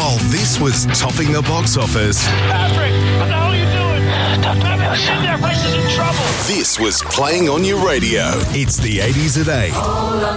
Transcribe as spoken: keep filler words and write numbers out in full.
while this was topping the box office. Patrick, what the hell are you doing? Don't get me. Their place is in trouble. This was playing on your radio. It's the eighties at eight.